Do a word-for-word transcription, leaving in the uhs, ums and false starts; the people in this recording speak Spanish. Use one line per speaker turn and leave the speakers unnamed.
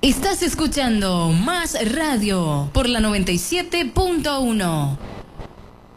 Estás escuchando Más Radio por la noventa y siete punto uno.